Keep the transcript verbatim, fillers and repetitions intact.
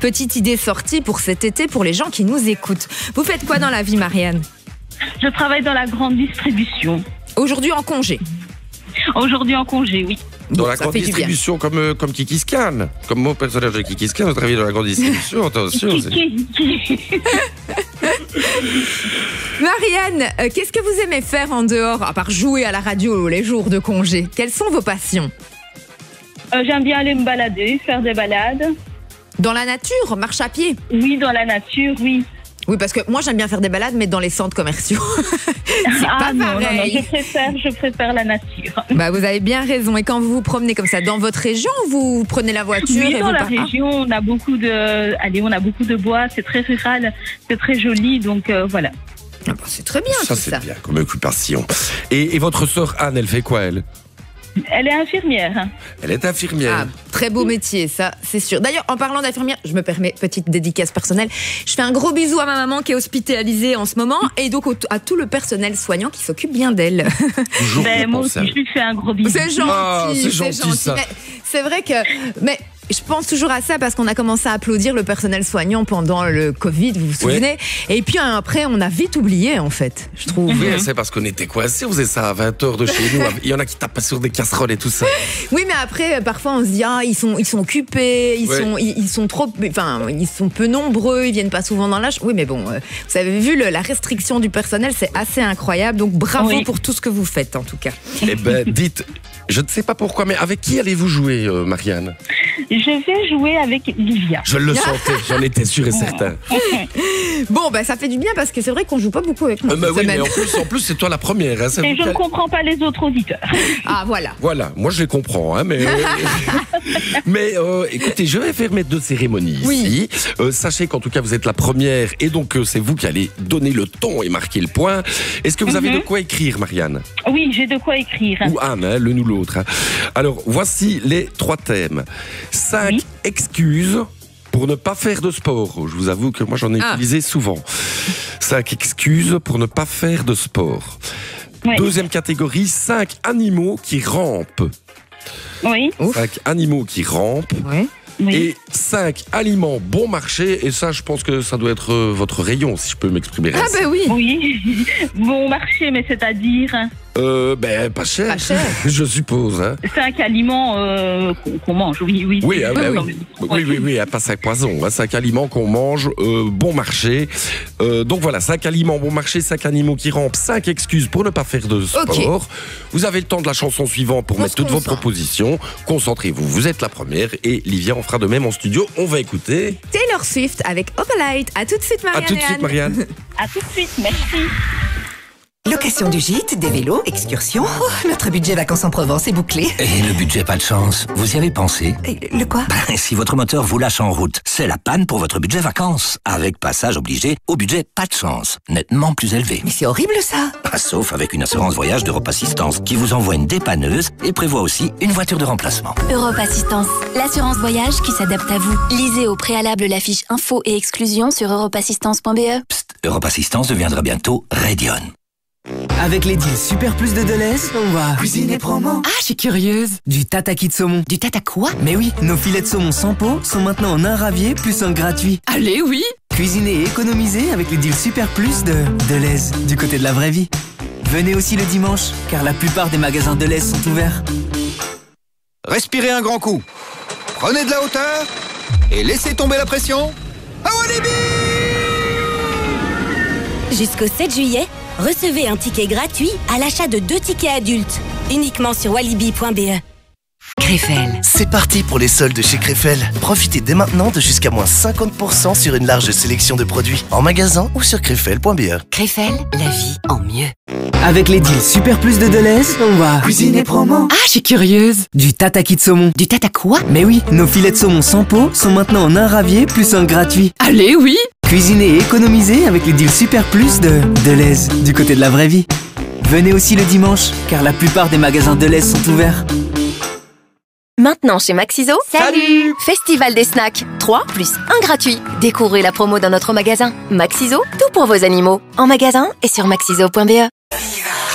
Petite idée sortie pour cet été pour les gens qui nous écoutent. Vous faites quoi dans la vie, Marianne? Je travaille dans la grande distribution. Aujourd'hui en congé? Aujourd'hui en congé, oui. Dans Bon, la ça grande fait du bien. distribution, comme, euh, comme Kiki Scan. Comme mon personnage de Kiki Scan, je travaille dans la grande distribution. Attention. Qui- c'est- qui- qui- Marianne, euh, qu'est-ce que vous aimez faire en dehors, à part jouer à la radio les jours de congé? Quelles sont vos passions? Euh, J'aime bien aller me balader, faire des balades. Dans la nature, marche à pied? Oui, dans la nature, oui. Oui, parce que moi j'aime bien faire des balades, mais dans les centres commerciaux. C'est ah pas non, non, non, pareil. je préfère, je préfère la nature. Bah, vous avez bien raison. Et quand vous vous promenez comme ça dans votre région, vous prenez la voiture Oui, et dans vous la partez. région, on a beaucoup de, allez, on a beaucoup de bois, c'est très rural, c'est très joli, donc euh, voilà. Ah bah, c'est très bien Ça, tout c'est ça. bien comme occupation. Et, et votre sœur Anne, elle fait quoi, elle? Elle est infirmière. Elle est infirmière. Ah, très beau métier, ça, c'est sûr. D'ailleurs, en parlant d'infirmière, je me permets, petite dédicace personnelle, je fais un gros bisou à ma maman qui est hospitalisée en ce moment et donc au- à tout le personnel soignant qui s'occupe bien d'elle. Toujours Ben, bien moi pensé. aussi, je lui fais un gros bisou. C'est gentil, Ah, c'est gentil, ça. Mais c'est vrai que... Mais je pense toujours à ça parce qu'on a commencé à applaudir le personnel soignant pendant le Covid, vous vous souvenez? Et puis après, on a vite oublié, en fait, je trouve. Oui, c'est parce qu'on était coincés, on faisait ça à vingt heures de chez nous. Il y en a qui tapent sur des casseroles et tout ça. Oui, mais après, parfois, on se dit, ah, ils sont, ils sont occupés, ils, Ouais. sont, ils, ils sont trop, enfin, ils sont peu nombreux, ils viennent pas souvent dans l'âge. Oui, mais bon, euh, vous avez vu, le- la restriction du personnel, c'est assez incroyable. Donc, bravo Oui. pour tout ce que vous faites, en tout cas. Eh ben, dites, je ne sais pas pourquoi, mais avec qui allez-vous jouer, euh, Marianne? Je vais jouer avec Livia. Je le sentais, j'en étais sûr et certain. Bon, bah, ça fait du bien parce que c'est vrai qu'on joue pas beaucoup avec moi Euh, bah cette oui, semaine. mais en plus, en plus, c'est toi la première. Hein, c'est Et vous je qui ne allez- comprends pas les autres auditeurs. Ah, voilà. Voilà, moi je les comprends, hein, mais mais euh, écoutez, je vais faire mes deux cérémonies Oui. ici. Euh, sachez qu'en tout cas vous êtes la première et donc euh, c'est vous qui allez donner le ton et marquer le point. Est-ce que vous avez Mhm. de quoi écrire, Marianne? Oui, j'ai de quoi écrire. Ou Anne, hein, l'une ou l'autre. hein. Alors voici les trois thèmes. Cinq Oui. excuses pour ne pas faire de sport. Je vous avoue que moi j'en ai Ah. utilisé souvent. Cinq excuses pour ne pas faire de sport. Oui. Deuxième catégorie, cinq animaux qui rampent. Oui, Ouf. Cinq animaux qui rampent. Ouais. oui. Et cinq aliments bon marché. Et ça, je pense que ça doit être euh, votre rayon, si je peux m'exprimer Ah, ainsi. bah oui. Oui, bon marché, mais c'est-à-dire Euh, ben, pas cher. Pas cher. je suppose. Hein. cinq aliments euh, qu'on qu'on mange, oui, oui. Oui, hein, ben, oui. oui, oui, oui, oui, hein, pas cinq poisons. Hein, cinq aliments qu'on mange, euh, bon marché. Euh, donc voilà, cinq aliments bon marché, cinq animaux qui rampent, cinq excuses pour ne pas faire de sport. Vous avez le temps de la chanson suivante pour On mettre se toutes vos concentre. propositions. Concentrez-vous, vous êtes la première et Livia en fera de même en studio. On va écouter. Taylor Swift avec Opalite. À tout de suite, À Marianne. tout de et suite, Anne. Marianne. À tout de suite, merci. Location du gîte, des vélos, excursions. Oh, notre budget vacances en Provence est bouclé. Et le budget pas de chance, vous y avez pensé? Et le quoi? Ben, si votre moteur vous lâche en route, c'est la panne pour votre budget vacances. Avec passage obligé au budget pas de chance, nettement plus élevé. Mais c'est horrible ça. Ah, sauf avec une assurance voyage d'Europe Assistance qui vous envoie une dépanneuse et prévoit aussi une voiture de remplacement. Europe Assistance, l'assurance voyage qui s'adapte à vous. Lisez au préalable la fiche info et exclusion sur europe assistance point b e. Psst, Europe Assistance deviendra bientôt Radion. Avec les deals super plus de Deleuze, on va Cuisiner promo. Ah, je suis curieuse. Du tataki de saumon. Du tata quoi? Mais oui, nos filets de saumon sans peau sont maintenant en un ravier plus un gratuit. Allez, oui. Cuisiner et économiser avec les deals super plus de Deleuze, du côté de la vraie vie. Venez aussi le dimanche, car la plupart des magasins Deleuze sont ouverts. Respirez un grand coup. Prenez de la hauteur et laissez tomber la pression. Jusqu'au sept juillet, recevez un ticket gratuit à l'achat de deux tickets adultes, uniquement sur walibi point b e. Krefel. C'est parti pour les soldes chez Krefel. Profitez dès maintenant de jusqu'à moins cinquante pour cent sur une large sélection de produits en magasin ou sur krefel point b e. Krefel, la vie en mieux. Avec les deals super plus de Deleuze, on va Cuisiner promo. Ah, je suis curieuse. Du tataki de saumon. Du tata quoi? Mais oui, nos filets de saumon sans peau sont maintenant en un ravier plus un gratuit. Allez, oui. Cuisiner et économiser avec les deals super plus de Deleuze, du côté de la vraie vie. Venez aussi le dimanche, car la plupart des magasins Deleuze sont ouverts. Maintenant chez Maxiso, salut! Festival des snacks, trois plus un gratuit. Découvrez la promo dans notre magasin. Maxiso, tout pour vos animaux. En magasin et sur maxiso point b e.